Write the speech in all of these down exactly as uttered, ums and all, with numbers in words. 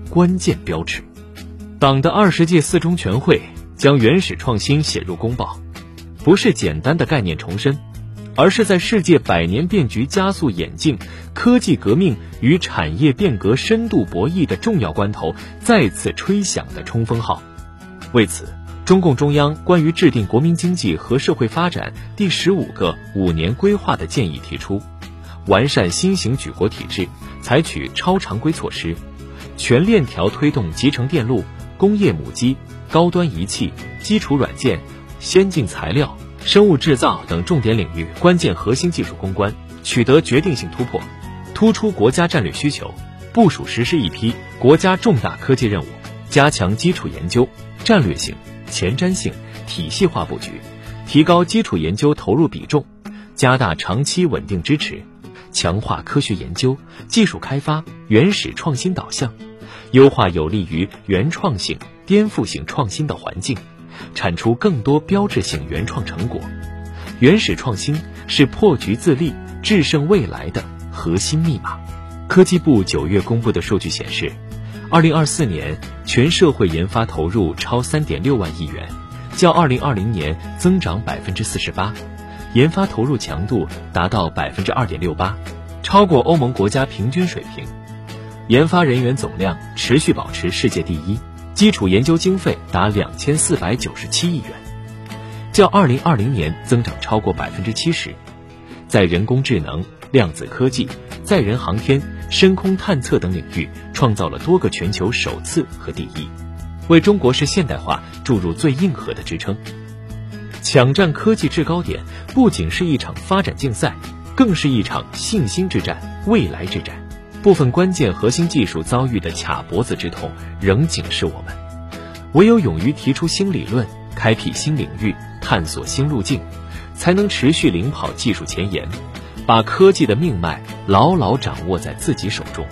关键标尺。党的二十届四中全会将原始创新写入公报，不是简单的概念重申，而是在世界百年变局加速演进、科技革命与产业变革深度博弈的重要关头再次吹响的冲锋号。为此，中共中央关于制定国民经济和社会发展第十五个五年规划的建议提出，完善新型举国体制，采取超常规措施，全链条推动集成电路、工业母机、高端仪器、基础软件、先进材料、生物制造等重点领域关键核心技术攻关，取得决定性突破，突出国家战略需求，部署实施一批国家重大科技任务，加强基础研究、战略性、前瞻性、体系化布局，提高基础研究投入比重，加大长期稳定支持，强化科学研究、技术开发、原始创新导向，优化有利于原创性、颠覆性创新的环境，产出更多标志性原创成果。原始创新是破局自立、制胜未来的核心密码。科技部九月公布的数据显示，二零二四年全社会研发投入超 三点六万亿元，较二零二零年增长 百分之四十八， 研发投入强度达到 百分之二点六八， 超过欧盟国家平均水平。研发人员总量持续保持世界第一，基础研究经费达两千四百九十七亿元，较二零二零年增长超过 百分之七十。 在人工智能、量子科技、载人航天、深空探测等领域创造了多个全球首次和第一，为中国式现代化注入最硬核的支撑。抢占科技制高点不仅是一场发展竞赛，更是一场信心之战、未来之战。部分关键核心技术遭遇的卡脖子之痛仍警示我们，唯有勇于提出新理论，开辟新领域，探索新路径，才能持续领跑技术前沿，把科技的命脉牢牢掌握在自己手中。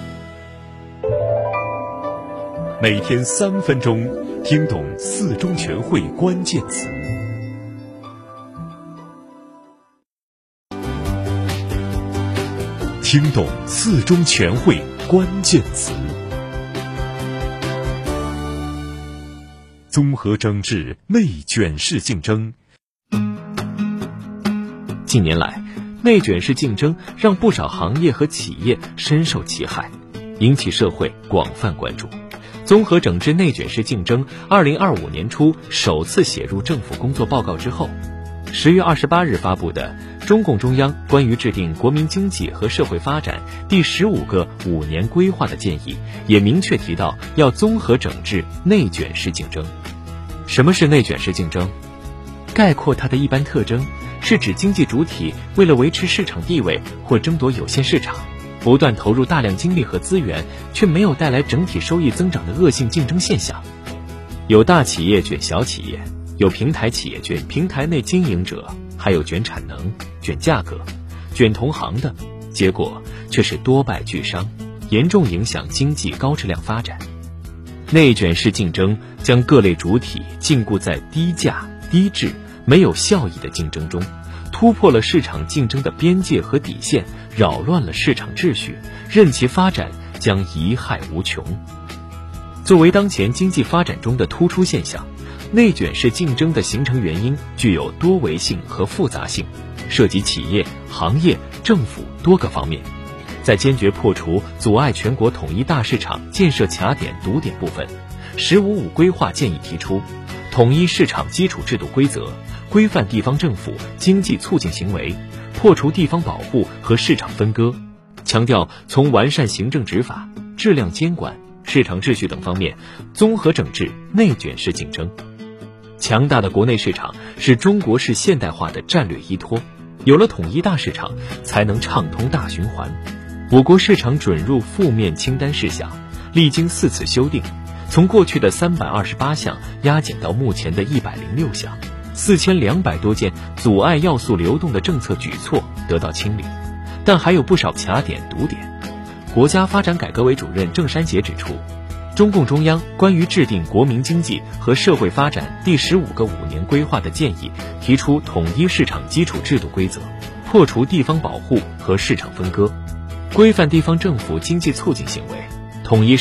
每天三分钟，听懂四中全会关键词。听懂四中全会关键词。综合整治内卷式竞争。 近年来，内卷式竞争让不少行业和企业深受其害，引起社会广泛关注。综合整治内卷式竞争二零二五年初首次写入政府工作报告之后，十月二十八日发布的中共中央关于制定国民经济和社会发展第十五个五年规划的建议也明确提到，要综合整治内卷式竞争。什么是内卷式竞争？概括它的一般特征是指经济主体为了维持市场地位或争夺有限市场，不断投入大量精力和资源，却没有带来整体收益增长的恶性竞争现象。有大企业卷小企业，有平台企业卷平台内经营者，还有卷产能、卷价格、卷同行的，结果却是多败俱伤，严重影响经济高质量发展。内卷式竞争将各类主体禁锢在低价、低质、没有效益的竞争中，突破了市场竞争的边界和底线，扰乱了市场秩序，任其发展将贻害无穷。作为当前经济发展中的突出现象，内卷式竞争的形成原因具有多维性和复杂性，涉及企业、行业、政府多个方面。在坚决破除阻碍全国统一大市场建设卡点堵点部分，十五五规划建议提出统一市场基础制度规则，规范地方政府经济促进行为，破除地方保护和市场分割，强调从完善行政执法、质量监管、市场秩序等方面综合整治内卷式竞争。强大的国内市场是中国式现代化的战略依托，有了统一大市场，才能畅通大循环。我国市场准入负面清单事项历经四次修订，从过去的三百二十八项压减到目前的一百零六项，四千两百多件阻碍要素流动的政策举措得到清理，但还有不少卡点堵点。国家发展改革委主任郑山杰指出，中共中央关于制定国民经济和社会发展第十五个五年规划的建议提出统一市场基础制度规则，破除地方保护和市场分割，规范地方政府经济促进行为，统一